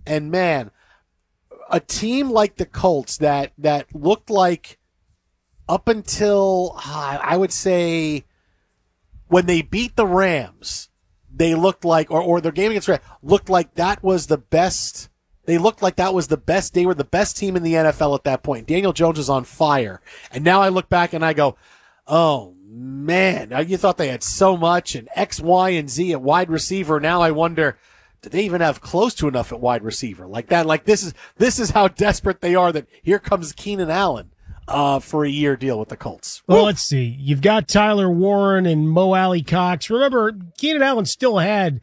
And man, a team like the Colts that looked like up until, I would say, when they beat the Rams, they looked like, or their game against Rams, looked like that was the best. They looked like that was the best. They were the best team in the NFL at that point. Daniel Jones was on fire. And now I look back and I go, oh, man, you thought they had so much and X, Y, and Z at wide receiver. Now I wonder, do they even have close to enough at wide receiver like that? Like this is how desperate they are that here comes Keenan Allen for a year deal with the Colts. Well, let's see. You've got Tyler Warren and Mo Alley Cox. Remember, Keenan Allen still had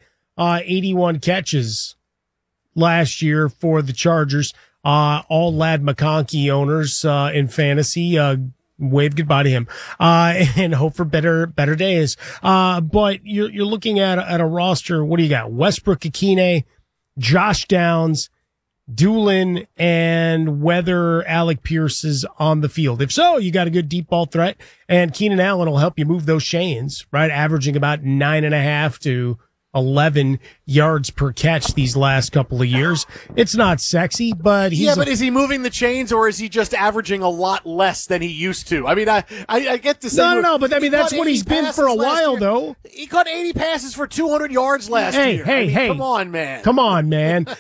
81 catches last year for the Chargers. All Ladd McConkey owners in fantasy wave goodbye to him and hope for better days. But you're looking at a roster. What do you got? Westbrook Akine, Josh Downs, Doolin, and whether Alec Pierce is on the field. If so, you got a good deep ball threat, and Keenan Allen will help you move those chains, right? Averaging about 9.5 to 11 yards per catch these last couple of years. It's not sexy, but but is he moving the chains or is he just averaging a lot less than he used to? I mean, I get to say no, but I mean that's what he's been for a while though. He caught 80 passes for 200 yards last year. Hey, come on, man. 9.6,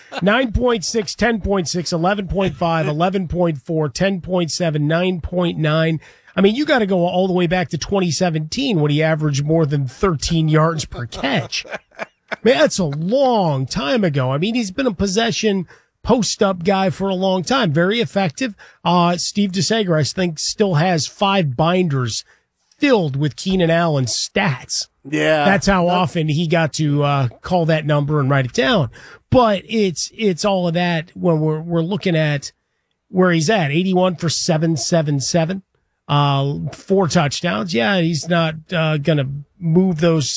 10.6, 11.5, 11.4, 10.7, 9.9. I mean, you got to go all the way back to 2017 when he averaged more than 13 yards per catch. Man, that's a long time ago. I mean, he's been a possession post-up guy for a long time. Very effective. Steve DeSager, I think, still has 5 binders filled with Keenan Allen stats. Yeah. That's how often he got to call that number and write it down. But it's all of that when we're looking at where he's at. 81 for 777. 4 touchdowns. Yeah, he's not going to move those.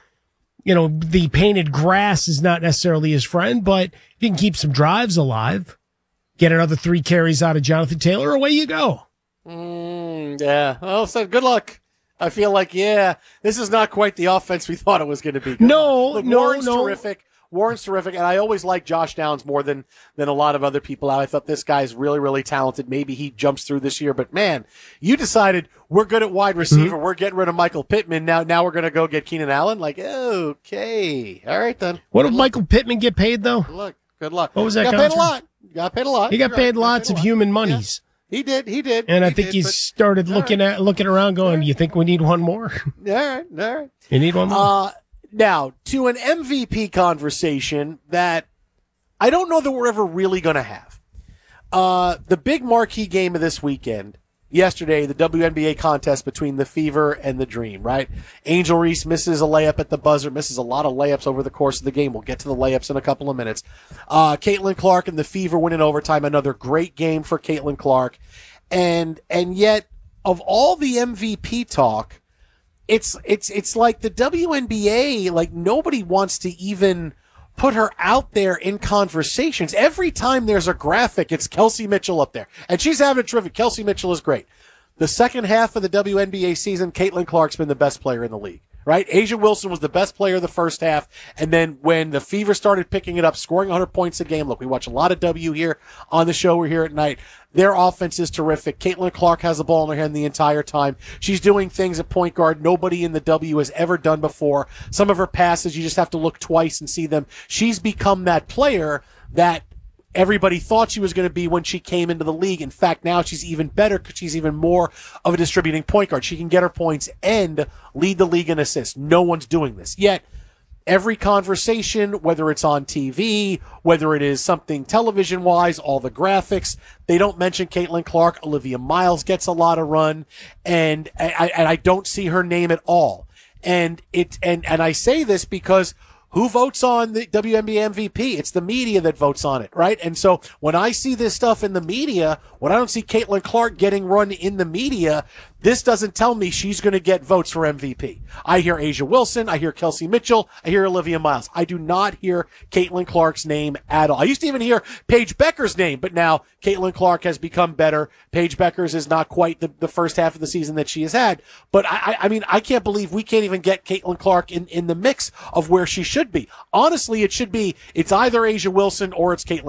The painted grass is not necessarily his friend, but if you can keep some drives alive, get another 3 carries out of Jonathan Taylor, away you go. Yeah. Well, so good luck. I feel like, this is not quite the offense we thought it was going to be. Warren's terrific. Warren's terrific, and I always like Josh Downs more than a lot of other people. I thought this guy's really, really talented. Maybe he jumps through this year, but man, you decided we're good at wide receiver. Mm-hmm. We're getting rid of Michael Pittman. Now we're going to go get Keenan Allen. Like, okay. All right, then. What did Michael Pittman get paid, though? Good luck. What was that contract? Got paid a lot. He got paid lots of human monies. Yeah. He did. And I think he started looking around going, you think we need one more? All right. You need one more? Now, to an MVP conversation that I don't know that we're ever really going to have. The big marquee game of this weekend, yesterday, the WNBA contest between the Fever and the Dream, right? Angel Reese misses a layup at the buzzer, misses a lot of layups over the course of the game. We'll get to the layups in a couple of minutes. Caitlin Clark and the Fever win in overtime. Another great game for Caitlin Clark. And yet, of all the MVP talk, it's like the WNBA, like nobody wants to even put her out there in conversations. Every time there's a graphic, it's Kelsey Mitchell up there. And she's having a terrific. Kelsey Mitchell is great. The second half of the WNBA season, Caitlin Clark's been the best player in the league, right? Asia Wilson was the best player the first half. And then when the Fever started picking it up, scoring 100 points a game, look, we watch a lot of W here on the show. We're here at night. Their offense is terrific. Caitlin Clark has the ball in her hand the entire time. She's doing things at point guard nobody in the W has ever done before. Some of her passes, you just have to look twice and see them. She's become that player that everybody thought she was going to be when she came into the league. In fact, now she's even better because she's even more of a distributing point guard. She can get her points and lead the league in assists. No one's doing this. Yet, every conversation, whether it's on TV, whether it is something television-wise, all the graphics, they don't mention Caitlin Clark. Olivia Miles gets a lot of run, and I don't see her name at all. And I say this because who votes on the WNBA MVP? It's the media that votes on it, right? And so when I see this stuff in the media, when I don't see Caitlin Clark getting run in the media, this doesn't tell me she's going to get votes for MVP. I hear Asia Wilson. I hear Kelsey Mitchell. I hear Olivia Miles. I do not hear Caitlin Clark's name at all. I used to even hear Paige Becker's name, but now Caitlin Clark has become better. Paige Becker's is not quite the first half of the season that she has had. But I mean, I can't believe we can't even get Caitlin Clark in the mix of where she should be. Honestly, it should be, it's either Asia Wilson or it's Caitlin